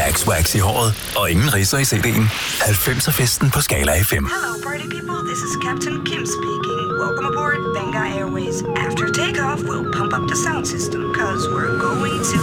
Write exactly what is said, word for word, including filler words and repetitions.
Relax Wax i håret og ingen ridser i C D'en. halvfemser festen på Skala F M. Hello party people, this is Captain Kim speaking. Welcome aboard Benga Airways. After takeoff, we'll pump up the sound system, cause we're going to